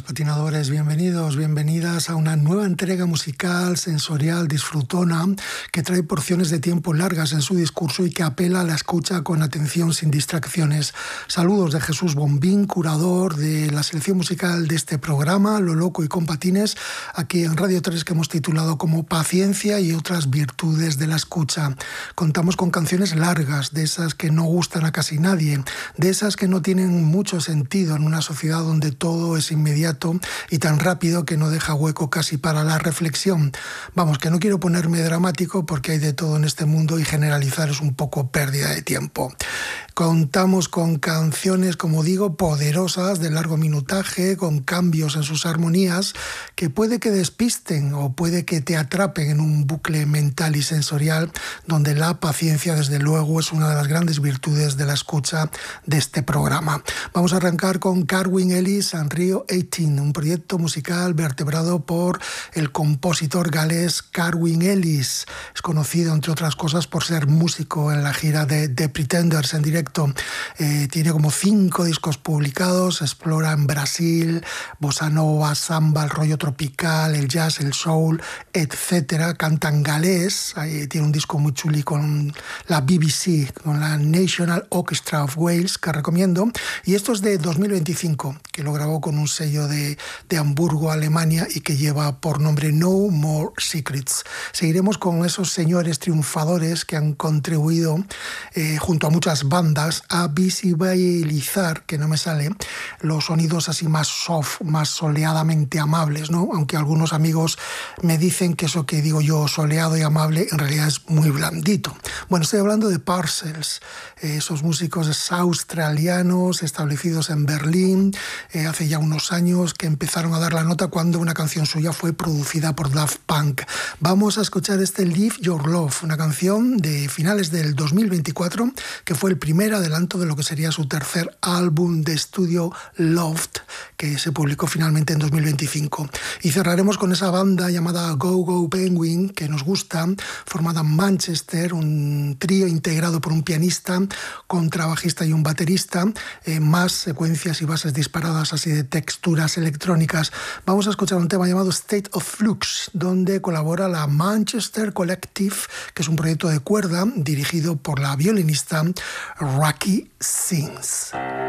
patinadores, bienvenidos, bienvenidas a una nueva entrega musical, sensorial, disfrutona, que trae porciones de tiempo largas en su discurso y que apela a la escucha con atención sin distracciones. Saludos de Jesús Bombín, curador de la selección musical de este programa, Lo Loco y con Patines, aquí en Radio 3, que hemos titulado como Paciencia y otras virtudes de la escucha. Contamos con canciones largas, de esas que no gustan a casi nadie, de esas que no tienen mucho sentido en una sociedad donde todo es inmediato y tan rápido que no deja hueco casi para la reflexión. Vamos, que no quiero ponerme dramático porque hay de todo en este mundo y generalizar es un poco pérdida de tiempo. Contamos con canciones, como digo, poderosas, de largo minutaje, con cambios en sus armonías, que puede que despisten o puede que te atrapen en un bucle mental y sensorial, donde la paciencia, desde luego, es una de las grandes virtudes de la escucha de este programa. Vamos a arrancar con Carwyn Ellis and Rio 18, un proyecto musical vertebrado por el compositor galés Carwyn Ellis. Es conocido, entre otras cosas, por ser músico en la gira de The Pretenders en directo. Tiene como 5 discos publicados, explora en Brasil, bossa nova, samba, el rollo tropical, el jazz, el soul, etcétera. Canta en galés, tiene un disco muy chuli con la BBC, con la National Orchestra of Wales, que recomiendo, y esto es de 2025, que lo grabó con un sello de Hamburgo, Alemania, y que lleva por nombre No More Secrets. Seguiremos con esos señores triunfadores que han contribuido, junto a muchas bandas, a visibilizar, que no me sale, los sonidos así más soft, más soleadamente amables, ¿no? Aunque algunos amigos me dicen que eso que digo yo, soleado y amable, en realidad es muy blandito. Bueno, estoy hablando de Parcels, esos músicos australianos establecidos en Berlín, hace ya unos años, que empezaron a dar la nota cuando una canción suya fue producida por Daft Punk. Vamos a escuchar este Live Your Love, una canción de finales del 2024, que fue el primer adelanto de lo que sería su tercer álbum de estudio, Loved, que se publicó finalmente en 2025. Y cerraremos con esa banda llamada Go Go Penguin, que nos gusta, formada en Manchester, un trío integrado por un pianista, contrabajista y un baterista, más secuencias y bases disparadas así de texturas electrónicas. Vamos a escuchar un tema llamado State of Flux, donde colabora la Manchester Collective, que es un proyecto de cuerda dirigido por la violinista Raki Sings.